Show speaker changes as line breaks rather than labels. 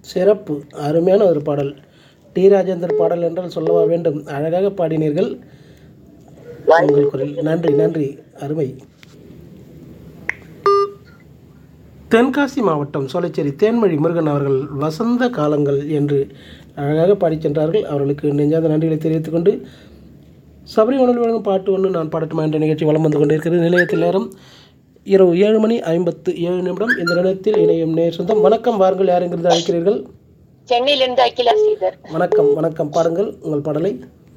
சிறப்பு, அருமையான ஒரு பாடல். டி ராஜேந்தர் பாடல் என்றால் சொல்லவா வேண்டும். அழகாக பாடினீர்கள். உங்கள் குரல் நன்றி நன்றி, அருமை. தென்காசி மாவட்டம் சோலைச்சேரி தேன்மொழி முருகன் அவர்கள் வசந்த காலங்கள் என்று அழகாக பாடிச் சென்றார்கள். அவர்களுக்கு நெஞ்சார்ந்த நன்றிகளை தெரிவித்துக் கொண்டு சபரி உணவு வழங்கும் பாட்டு ஒன்று நான் பாடட்டுமா என்ற நிகழ்ச்சி வலம் வந்து கொண்டிருக்கிறது. நிலையத்தில் நேரம் இரவு 7:57. இந்த நிலையத்தில் இணையும் நேர் சொந்தம். வணக்கம், வாருங்கள். யார் எங்கிருந்து அழைக்கிறீர்கள்?
சென்னையிலிருந்து அகிலா ஸ்ரீதர்.
வணக்கம் வணக்கம், பாடுங்கள் உங்கள் பாடலை.